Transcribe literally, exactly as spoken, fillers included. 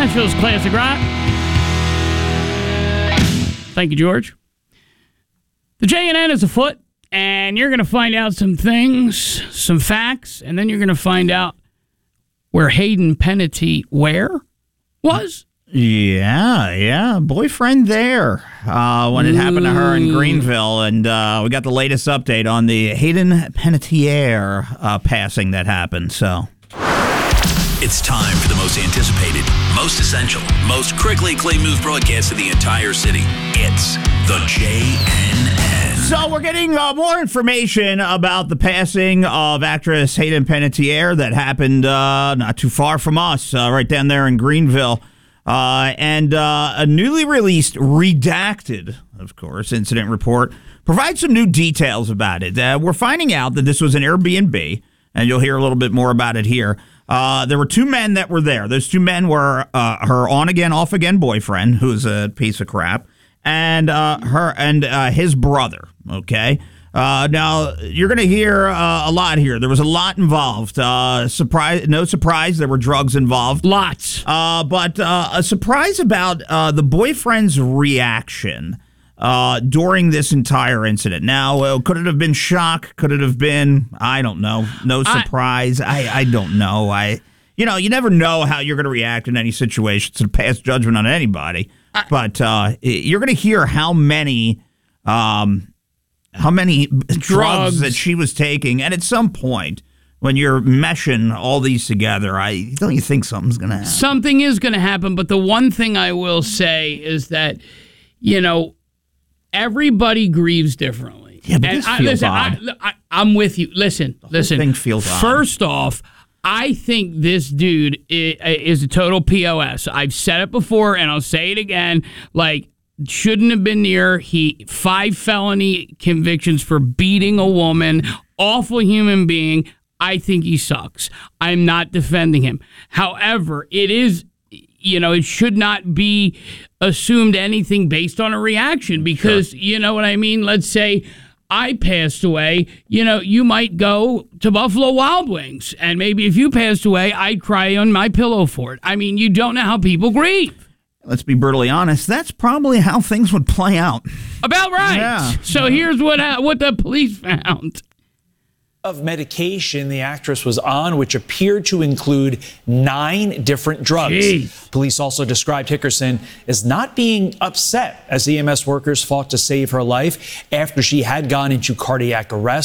Nashville's classic rock. Thank you, George. The J and N is afoot, and you're going to find out some things, some facts, and then you're going to find out where Hayden Panettiere was. Yeah, yeah. Boyfriend there uh, when it happened to her in Greenville. And uh, we got the latest update on the Hayden Panettiere uh, passing that happened. So it's time for the most anticipated, most essential, most critically acclaimed news broadcast in the entire city. It's the J N N. So we're getting uh, more information about the passing of actress Hayden Panettiere that happened uh, not too far from us, uh, right down there in Greenville. Uh, and uh, a newly released, redacted, of course, incident report provides some new details about it. Uh, we're finding out that this was an Airbnb, and you'll hear a little bit more about it here. Uh, there were two men that were there. Those two men were uh, her on-again, off-again boyfriend, who's a piece of crap, and uh, her and uh, his brother, okay? Uh, now, you're going to hear uh, a lot here. There was a lot involved. Uh, surprise, no surprise, there were drugs involved. Lots. Uh, but uh, a surprise about uh, the boyfriend's reaction uh, during this entire incident. Now, uh, could it have been shock? Could it have been, I don't know, no surprise? I, I, I don't know. I, you know, you never know how you're going to react in any situation to pass judgment on anybody. I, but uh, you're going to hear how many... Um, how many drugs. drugs that she was taking. And at some point, when you're meshing all these together, I don't you think something's going to happen? Something is going to happen. But the one thing I will say is that, you know, everybody grieves differently. Yeah, but and this I, feels listen, odd. I, I, I'm with you. Listen, the listen. Whole thing feels odd. First off, I think this dude is a total P O S. I've said it before, and I'll say it again. Like, shouldn't have been near. He five felony convictions for beating a woman. Awful human being. I think he sucks. I'm not defending him. However, it is, you know, it should not be assumed anything based on a reaction because, sure. You know what I mean? Let's say I passed away. You know, you might go to Buffalo Wild Wings, and maybe if you passed away, I'd cry on my pillow for it. I mean, you don't know how people grieve. Let's be brutally honest. That's probably how things would play out. About right. Yeah. So here's what uh, what the police found. Of medication the actress was on, which appeared to include nine different drugs. Jeez. Police also described Hickerson as not being upset as E M S workers fought to save her life after she had gone into cardiac arrest.